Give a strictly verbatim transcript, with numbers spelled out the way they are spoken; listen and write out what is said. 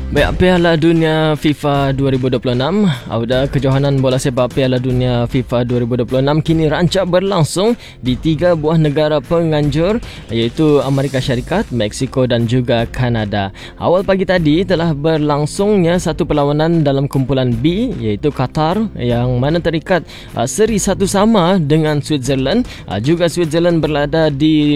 Baik, Piala Dunia FIFA dua ribu dua puluh enam, Auda kejohanan bola sepak Piala Dunia FIFA dua ribu dua puluh enam kini rancak berlangsung di tiga buah negara penganjur iaitu Amerika Syarikat, Mexico dan juga Kanada. Awal pagi tadi telah berlangsungnya satu perlawanan dalam kumpulan B iaitu Qatar yang mana terikat uh, seri satu sama dengan Switzerland. Uh, juga Switzerland berada di